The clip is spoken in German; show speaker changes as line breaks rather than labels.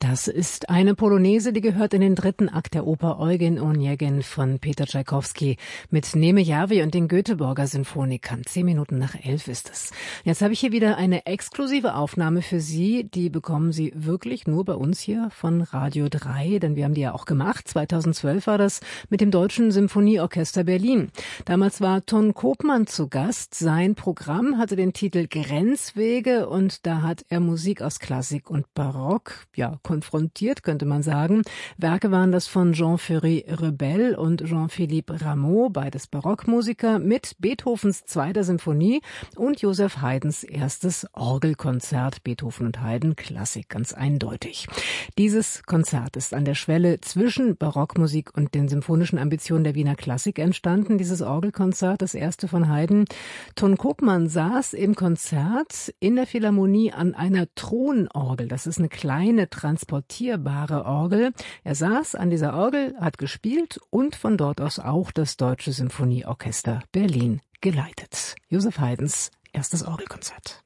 Das ist eine Polonaise, die gehört in den dritten Akt der Oper Eugen Onegin von Peter Tschaikowski mit Neme Järvi und den Göteborger Sinfonikern. 11:10 ist es. Jetzt habe ich hier wieder eine exklusive Aufnahme für Sie. Die bekommen Sie wirklich nur bei uns hier von Radio 3, denn wir haben die ja auch gemacht. 2012 war das mit dem Deutschen Symphonieorchester Berlin. Damals war Ton Koopman zu Gast. Sein Programm hatte den Titel Grenzwege und da hat er Musik aus Klassik und Barock, konfrontiert, könnte man sagen. Werke waren das von Jean-Ferry Rebel und Jean-Philippe Rameau, beides Barockmusiker, mit Beethovens 2. Symphonie und Joseph Haydns erstes Orgelkonzert. Beethoven und Haydn, Klassik, ganz eindeutig. Dieses Konzert ist an der Schwelle zwischen Barockmusik und den symphonischen Ambitionen der Wiener Klassik entstanden. Dieses Orgelkonzert, das erste von Haydn. Ton Koopman saß im Konzert in der Philharmonie an einer Thronorgel. Das ist eine kleine, transportierbare Orgel. Er saß an dieser Orgel, hat gespielt und von dort aus auch das Deutsche Symphonieorchester Berlin geleitet. Joseph Haydns erstes Orgelkonzert.